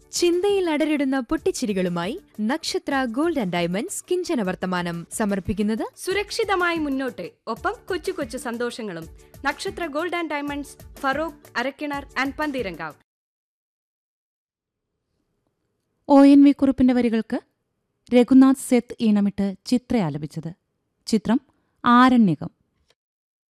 ചിന്തയിൽ അടരിടുന്ന പൊട്ടിച്ചിരികളുമായി നക്ഷത്ര gold and diamonds കിഞ്ചന വർത്തമാനം സമർപ്പിക്കുന്നത് സുരക്ഷിതമായി മുന്നോട്ട്, ഒപ്പം കൊച്ചു കൊച്ചു സന്തോഷങ്ങളും. നക്ഷത്ര gold and diamonds, Feroke, Arakkinar and Pantheerankavu. ONV കുറുപ്പിന്റെ വരികൾക്ക് രഘുനാഥ് സെത്ത് ഈണമിട്ട് ചിത്ര ആലപിച്ചത്. ചിത്രം ആരണ്യകം.